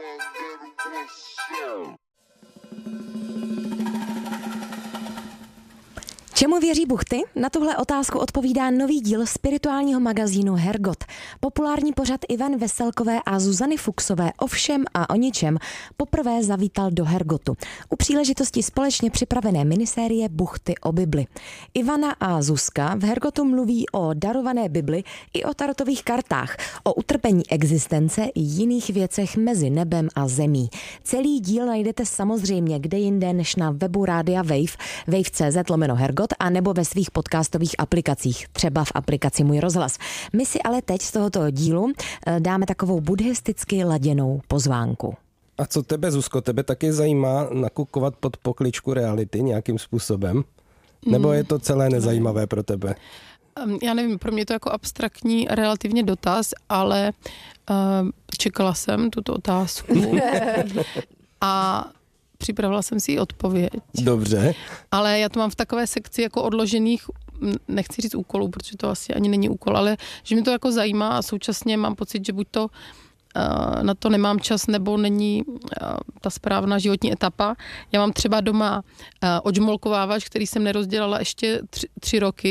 Čemu věří buchty? Na tuhle otázku odpovídá nový díl spirituálního magazínu Hergot. Populární pořad Ivan Veselkové a Zuzany Fuchsové o všem a o ničem poprvé zavítal do Hergotu. U příležitosti společně připravené minisérie Buchty o Bibli. Ivana a Zuzka v Hergotu mluví o darované Bibli i o tarotových kartách, o utrpení existence i jiných věcech mezi nebem a zemí. Celý díl najdete samozřejmě kde jinde než na webu Rádia Wave, wave.cz/Hergot, a nebo ve svých podcastových aplikacích, třeba v aplikaci Můj rozhlas. My si ale teď z tohoto dílu dáme takovou buddhisticky laděnou pozvánku. A co tebe, Zuzko, tebe taky zajímá nakukovat pod pokličku reality nějakým způsobem? Nebo je to celé nezajímavé pro tebe? Já nevím, pro mě je to jako abstraktní relativně dotaz, ale čekala jsem tuto otázku a připravila jsem si odpověď. Dobře. Ale já to mám v takové sekci jako odložených, nechci říct úkolů, protože to asi ani není úkol, ale že mě to jako zajímá a současně mám pocit, že buď to na to nemám čas, nebo není ta správná životní etapa. Já mám třeba doma odžmolkovávač, který jsem nerozdělala ještě 3 roky